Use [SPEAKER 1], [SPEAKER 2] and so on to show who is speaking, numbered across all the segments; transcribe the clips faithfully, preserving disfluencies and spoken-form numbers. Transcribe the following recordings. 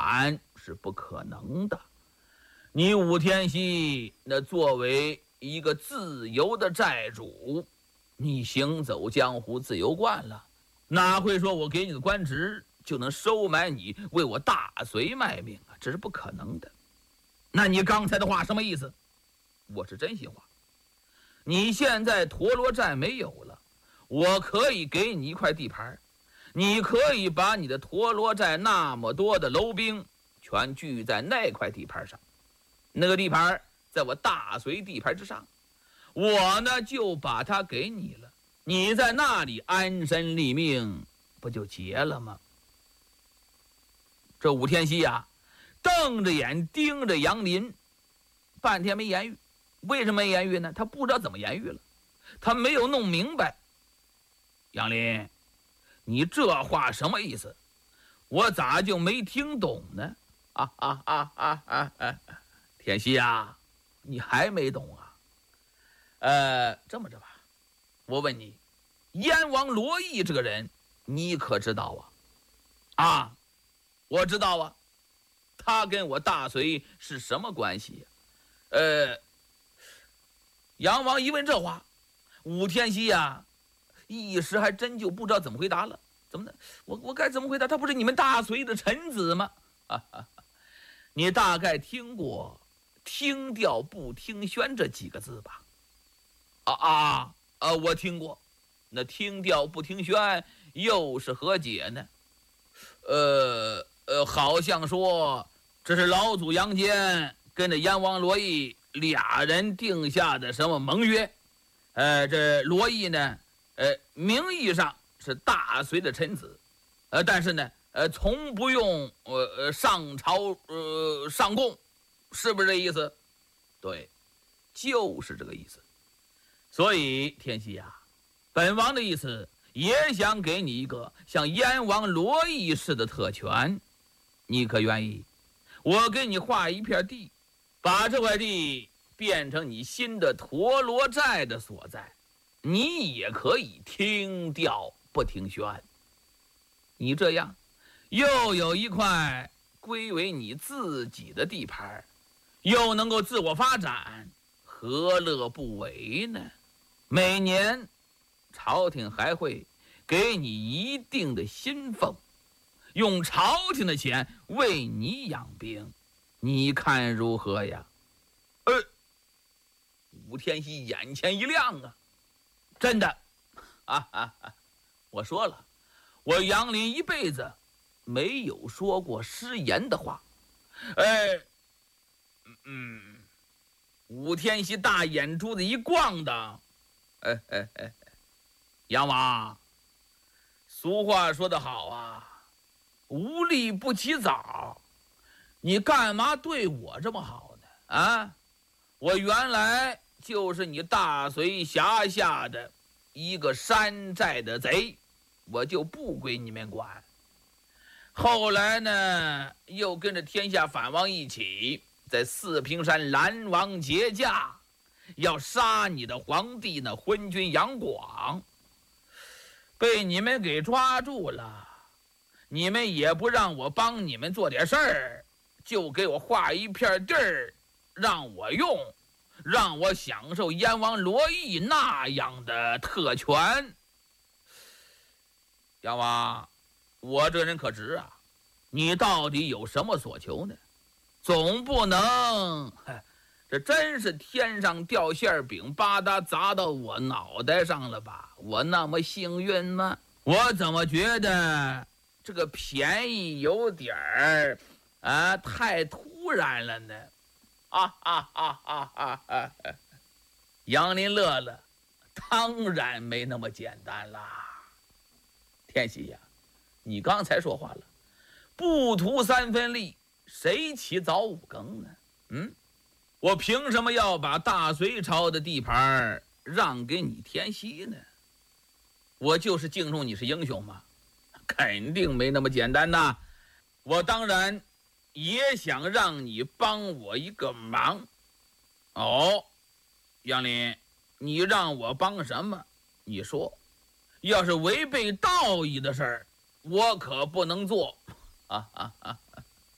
[SPEAKER 1] 产是不可能的。你武天锡那作为一个自由的债主，你行走江湖自由惯了，哪会说我给你个官职就能收买你为我大隋卖命啊？这是不可能的。那你刚才的话什么意思？我是真心话。你现在陀螺寨没有了，我可以给你一块地盘，你可以把你的陀螺寨那么多的楼兵全聚在那块地盘上，那个地盘在我大隋地盘之上，我呢就把它给你了，你在那里安身立命，不就结了吗？这武天锡呀，瞪着眼盯着杨林，半天没言语。为什么没言语呢？他不知道怎么言语了，他没有弄明白。杨林，你这话什么意思？我咋就没听懂呢？啊啊啊啊啊啊！天锡啊，你还没懂啊？呃，这么着吧，我问你，燕王罗毅这个人，你可知道啊？啊，我知道啊，他跟我大隋是什么关系？呃。杨王一问这话，武天锡呀，一时还真就不知道怎么回答了。怎么的？我我该怎么回答？他不是你们大隋的臣子吗？啊啊、你大概听过“听调不听宣”这几个字吧？啊啊啊！我听过。那听调不听宣又是何解呢？呃呃，好像说这是老祖杨坚跟着燕王罗毅俩人定下的什么盟约。呃，这罗毅呢，呃，名义上是大隋的臣子，呃，但是呢，呃，从不用呃呃上朝呃上贡，是不是这意思？对，就是这个意思。所以天锡呀，本王的意思也想给你一个像燕王罗毅似的特权，你可愿意？我给你划一片地，把这块地变成你新的陀螺寨的所在，你也可以听调不听宣。你这样又有一块归为你自己的地盘，又能够自我发展，何乐不为呢？每年朝廷还会给你一定的薪俸，用朝廷的钱为你养兵，你看如何呀？呃，武天锡眼前一亮啊，真的啊啊啊！我说了，我杨林一辈子没有说过失言的话。哎，嗯，武天锡大眼珠子一逛的，哎哎哎，杨王，俗话说得好啊，无利不起早。你干嘛对我这么好呢？啊，我原来就是你大隋辖下的一个山寨的贼，我就不归你们管。后来呢，又跟着天下反王一起在四平山拦王劫驾，要杀你的皇帝呢昏君杨广，被你们给抓住了。你们也不让我帮你们做点事儿，就给我划一片地儿让我用，让我享受燕王罗毅那样的特权。杨王，我这人可直啊，你到底有什么所求呢？总不能这真是天上掉馅饼吧嗒砸到我脑袋上了吧？我那么幸运吗？我怎么觉得这个便宜有点儿啊太突然了呢？啊啊啊啊啊啊！杨林乐了，当然没那么简单啦。天锡呀，你刚才说话了，不图三分利，谁起早五更呢？嗯，我凭什么要把大隋朝的地盘让给你天锡呢？我就是敬重你是英雄吗？肯定没那么简单呐。我当然也想让你帮我一个忙。哦，杨林，你让我帮什么？你说，要是违背道义的事儿，我可不能做。啊啊啊！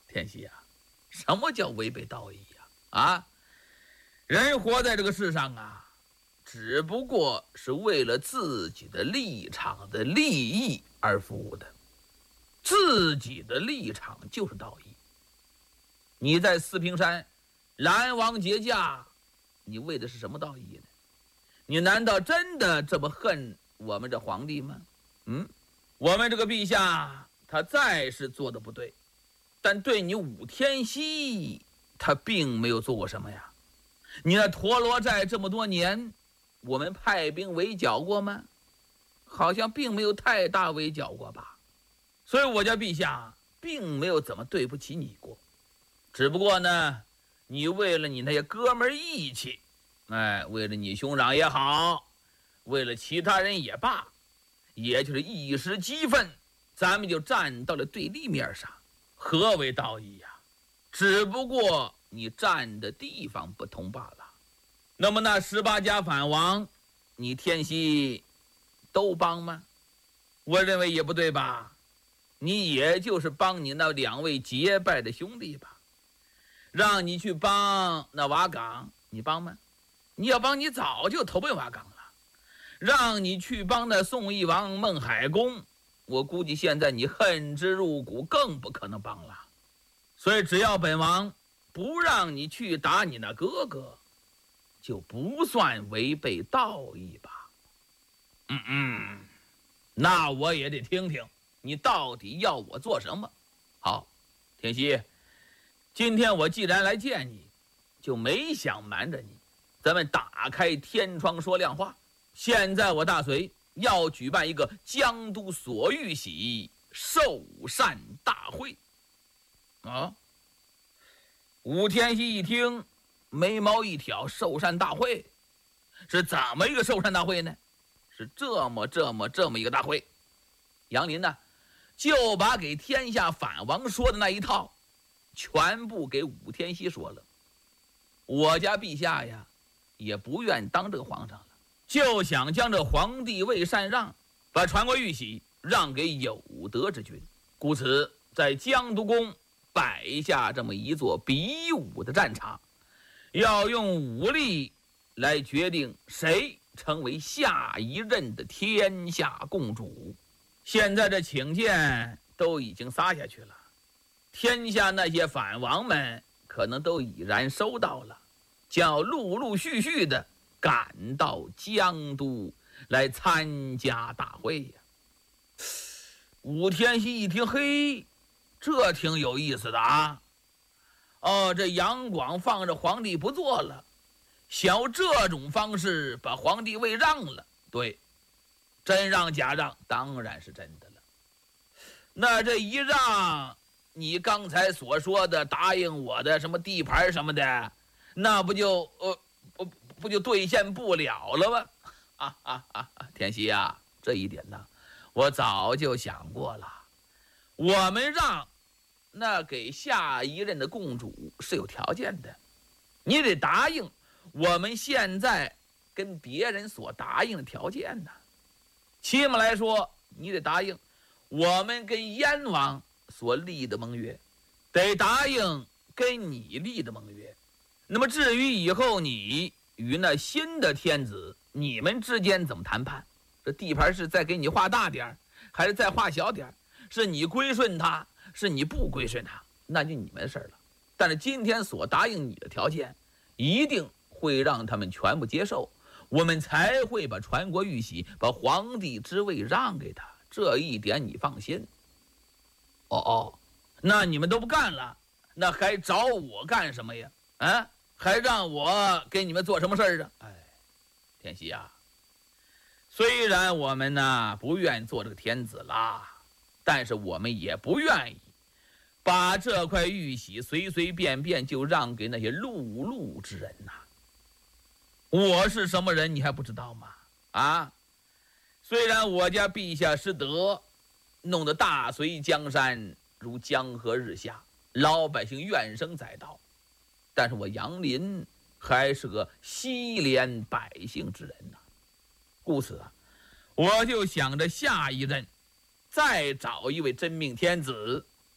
[SPEAKER 1] 天喜啊，什么叫违背道义呀？啊，人活在这个世上啊，只不过是为了自己的立场的利益而服务的，自己的立场就是道义。你在四平山拦王劫驾，你为的是什么道义呢？你难道真的这么恨我们这皇帝吗？嗯，我们这个陛下他再是做的不对，但对你武天锡他并没有做过什么呀。你那陀罗寨这么多年，我们派兵围剿过吗？好像并没有太大围剿过吧。所以我家陛下并没有怎么对不起你过，只不过呢，你为了你那些哥们义气，哎，为了你兄长也好，为了其他人也罢，也就是一时激愤，咱们就站到了对立面上。何为道义呀？只不过你站的地方不同罢了。那么那十八家反王，你天锡都帮吗？我认为也不对吧。你也就是帮你那两位结拜的兄弟吧。让你去帮那瓦岗，你帮吗？你要帮，你早就投奔瓦岗了。让你去帮那宋义王孟海公，我估计现在你恨之入骨，更不可能帮了。所以只要本王不让你去打你那哥哥，就不算违背道义吧。嗯嗯，那我也得听听你到底要我做什么。好，天锡，今天我既然来见你，就没想瞒着你，咱们打开天窗说亮话。现在我大隋要举办一个江都所玉玺寿善大会啊！武天锡一听，眉毛一挑，寿善大会是怎么一个寿善大会呢？是这么这么这么一个大会。杨林呢，就把给天下反王说的那一套全部给武天锡说了。我家陛下呀，也不愿当这个皇上了，就想将这皇帝位禅让，把传国玉玺让给有德之君。故此在江都宫摆下这么一座比武的战场，要用武力来决定谁成为下一任的天下共主。现在这请柬都已经撒下去了，天下那些反王们可能都已然收到了，将要陆陆续续的赶到江都来参加大会呀。武天锡一听，嘿，这挺有意思的啊！哦，这杨广放着皇帝不做了，想用这种方式把皇帝位让了。对，真让假让当然是真的了。那这一让，你刚才所说的答应我的什么地盘什么的，那不就呃不不就兑现不了了吗？啊啊啊！天锡啊，这一点呢，我早就想过了。我们让那给下一任的共主是有条件的，你得答应我们现在跟别人所答应的条件呢。起码来说，你得答应我们跟燕王所立的盟约，得答应跟你立的盟约。那么至于以后你与那新的天子，你们之间怎么谈判？这地盘是再给你画大点还是再画小点？是你归顺他，是你不归顺他，那就你们的事了。但是今天所答应你的条件，一定会让他们全部接受，我们才会把传国玉玺、把皇帝之位让给他。这一点你放心。哦哦，那你们都不干了，那还找我干什么呀？啊，还让我给你们做什么事儿啊？哎，天锡啊，虽然我们呢不愿做这个天子啦，但是我们也不愿意把这块玉玺随随便便就让给那些碌碌之人呐。我是什么人，你还不知道吗？啊，虽然我家陛下失德，弄得大隋江山如江河日下，老百姓怨声载道，但是我杨林还是个惜怜百姓之人呐。故此啊，我就想着下一任再找一位真命天子，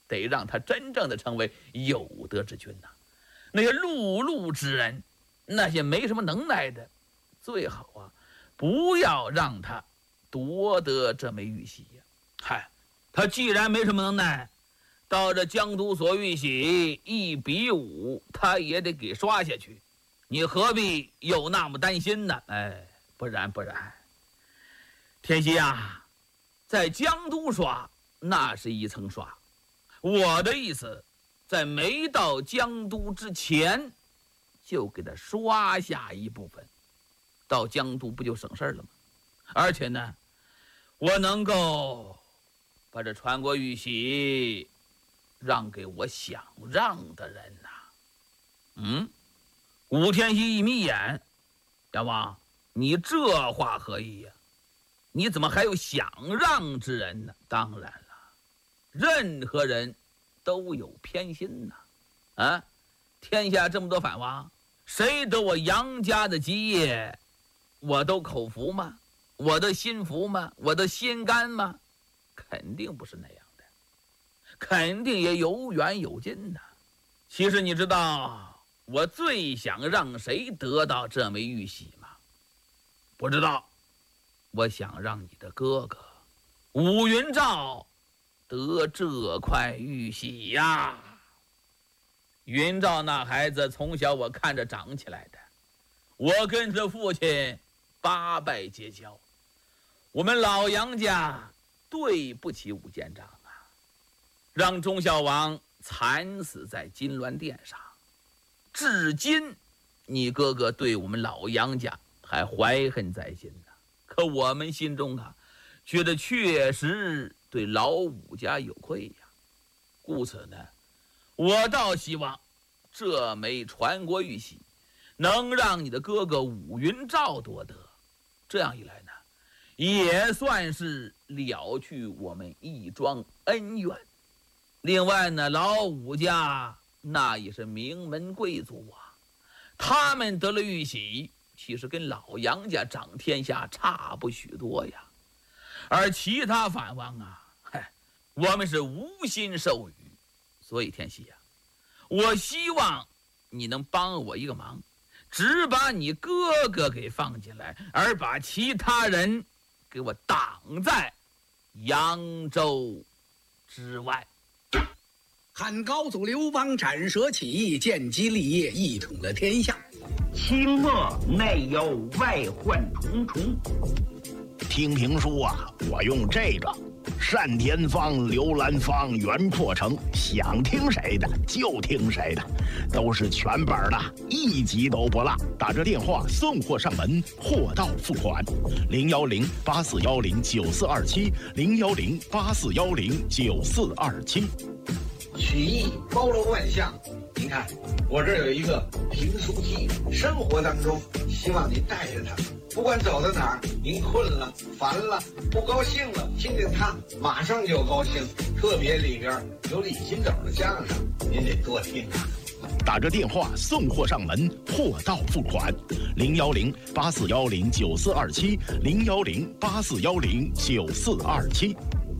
[SPEAKER 1] 得让他真正的成为有德之君呐、啊。那些碌碌之人，那些没什么能耐的，最好啊，不要让他夺得这枚玉玺呀。嗨，他既然没什么能耐，到这江都所玉玺一比五，他也得给刷下去。你何必有那么担心呢？哎，不然不然，天锡啊，在江都刷那是一层刷，我的意思，在没到江都之前，就给他刷下一部分，到江都不就省事了吗？而且呢，我能够把这传国玉玺让给我想让的人呐、啊。嗯，武天锡一眯眼，大王，你这话何意呀、啊？你怎么还有想让之人呢？当然了，任何人都有偏心呐、啊。啊，天下这么多反王，谁得我杨家的基业，我都口服吗？我的心服吗？我的心甘吗？肯定不是那样的，肯定也有远有近呐、啊。其实你知道我最想让谁得到这枚玉玺吗？不知道。我想让你的哥哥武云照得这块玉玺呀。云照那孩子从小我看着长起来的，我跟他父亲八拜结交，我们老杨家对不起武监长啊，让忠孝王惨死在金銮殿上，至今你哥哥对我们老杨家还怀恨在心呢。可我们心中啊，觉得确实对老武家有愧呀。故此呢，我倒希望这枚传国玉玺能让你的哥哥武云照夺得，这样一来呢，也算是了去我们一桩恩怨。另外呢，老武家那也是名门贵族啊，他们得了玉玺，其实跟老杨家掌天下差不许多呀。而其他反王啊，嗨，我们是无心授予。所以天锡呀、啊，我希望你能帮我一个忙，只把你哥哥给放进来，而把其他人给我挡在扬州之外。
[SPEAKER 2] 汉高祖刘邦斩蛇起义，建基立业，一统了天下。
[SPEAKER 3] 清末内忧外患重重。
[SPEAKER 4] 听评书啊，我用这个单田芳、刘兰芳、袁阔成，想听谁的就听谁的，都是全本的，一集都不落。打这电话送货上门，货到付款。零幺零八四幺零九四二七，零幺零八四幺零九四二七。
[SPEAKER 5] 曲艺包罗万象，您看我这儿有一个评书机，生活当中希望您带着它，不管走到哪儿，您困了、烦了、不高兴了，听见它马上就高兴。特别里边有李金斗的相声，您得多听啊。
[SPEAKER 4] 打着电话送货上门，货到付款。零幺零八四幺零九四二七，零幺零八四幺零九四二七。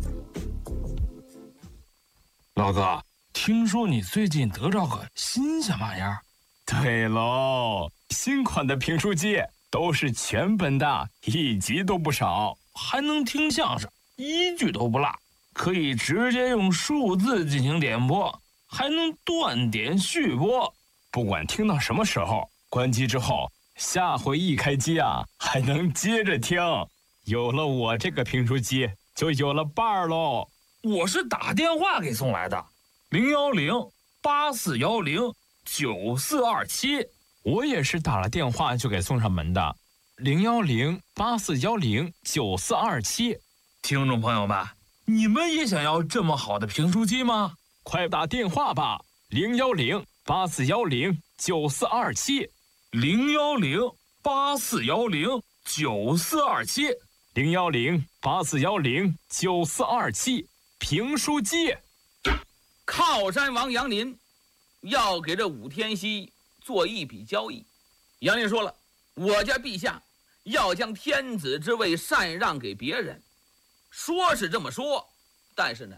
[SPEAKER 6] 老哥，听说你最近得着个新鲜玩意儿？
[SPEAKER 7] 对喽，新款的评书机都是全本的，一集都不少，
[SPEAKER 6] 还能听相声，一句都不落，可以直接用数字进行点播，还能断点续播。
[SPEAKER 7] 不管听到什么时候，关机之后，下回一开机啊，还能接着听。有了我这个评书机，就有了伴儿喽。
[SPEAKER 6] 我是打电话给送来的，零幺零八四幺零九四二七。
[SPEAKER 7] 我也是打了电话就给送上门的，零幺零八四幺零九四二七。
[SPEAKER 6] 听众朋友们，你们也想要这么好的评书机吗？
[SPEAKER 7] 快打电话吧，零幺零八四幺零九四二七，
[SPEAKER 6] 零幺零八四幺零九四二七，
[SPEAKER 7] 零幺零八四幺零九四二七。评书机。
[SPEAKER 1] 靠山王杨林要给这武天锡做一笔交易。杨林说了，我家陛下要将天子之位禅让给别人，说是这么说，但是呢，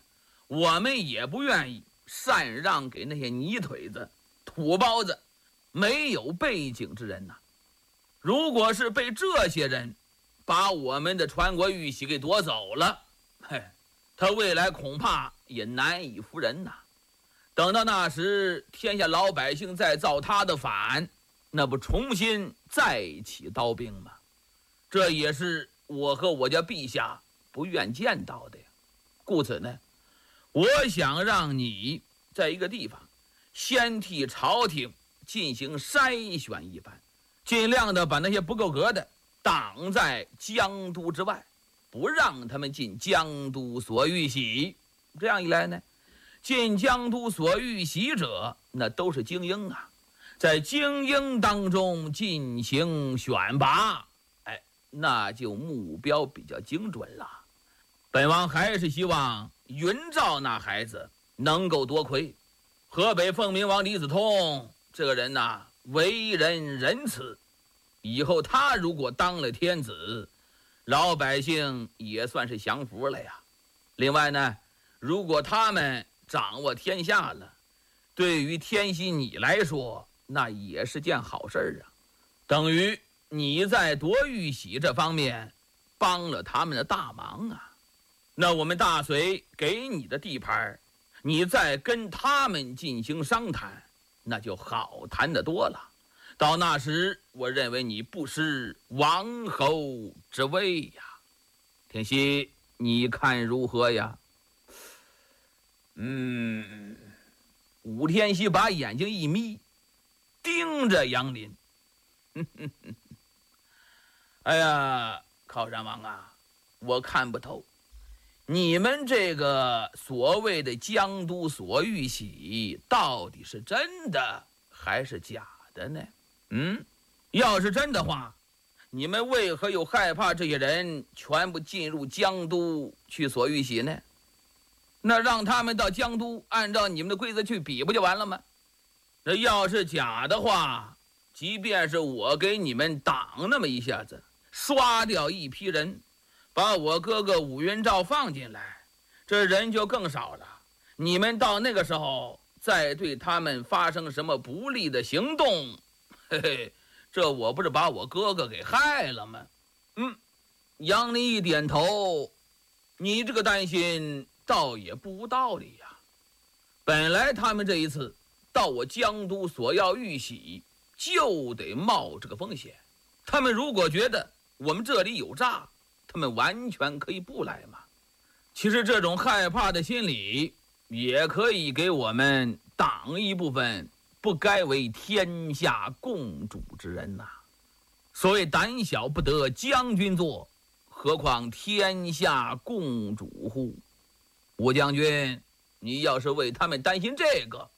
[SPEAKER 1] 我们也不愿意禅让给那些泥腿子、土包子、没有背景之人呐。如果是被这些人把我们的传国玉玺给夺走了，嘿，他未来恐怕也难以服人呐。等到那时，天下老百姓再造他的反，那不重新再起刀兵吗？这也是我和我家陛下不愿见到的呀。故此呢，我想让你在一个地方先替朝廷进行筛选一番，尽量的把那些不够格的挡在江都之外，不让他们进江都所玉玺。这样一来呢，进江都所玉玺者，那都是精英啊，在精英当中进行选拔，哎，那就目标比较精准了。本王还是希望云照那孩子能够夺魁。河北凤鸣王李子通这个人呐、啊，为人仁慈，以后他如果当了天子，老百姓也算是享福了呀。另外呢，如果他们掌握天下了，对于天禧你来说，那也是件好事啊，等于你在夺玉玺这方面帮了他们的大忙啊。那我们大隋给你的地盘，你再跟他们进行商谈，那就好谈得多了。到那时，我认为你不失王侯之威呀。天禧，你看如何呀？嗯，武天锡把眼睛一眯，盯着杨林。哎呀，靠山王啊，我看不透，你们这个所谓的江都所玉玺，到底是真的还是假的呢？嗯，要是真的话，你们为何又害怕这些人全部进入江都去所玉玺呢？那让他们到江都按照你们的规则去比不就完了吗？那要是假的话，即便是我给你们挡那么一下子，刷掉一批人，把我哥哥武云照放进来，这人就更少了。你们到那个时候再对他们发生什么不利的行动，嘿嘿，这我不是把我哥哥给害了吗？嗯，杨林一点头，你这个担心倒也不无道理呀。本来他们这一次到我江都索要玉玺，就得冒这个风险。他们如果觉得我们这里有诈，他们完全可以不来嘛。其实这种害怕的心理，也可以给我们挡一部分不该为天下共主之人呐、啊。所谓胆小不得将军做，何况天下共主乎？吴将军，你要是为他们担心这个，